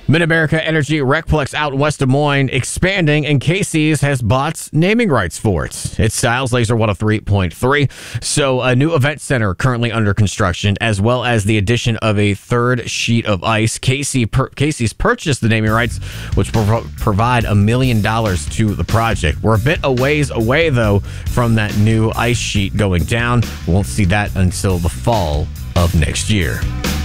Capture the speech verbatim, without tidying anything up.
Mid-America Energy Recplex out in West Des Moines expanding, and Casey's has bought naming rights for it. It's Styles Laser one oh three point three. So a new event center currently under construction, as well as the addition of a third sheet of ice. Casey per- Casey's purchased the naming rights, which will pro- provide a million dollars to the project. We're a bit a ways away, though, from that new ice sheet going down. We won't see that until the fall of next year.